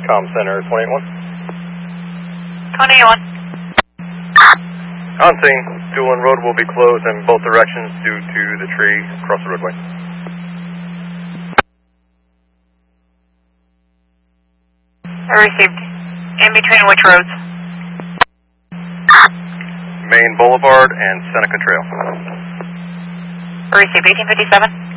Com Center, 281. 281. On scene, Doolin Road will be closed in both directions due to the tree across the roadway. Received. In between which roads? Main Boulevard and Seneca Trail. Received. 1857.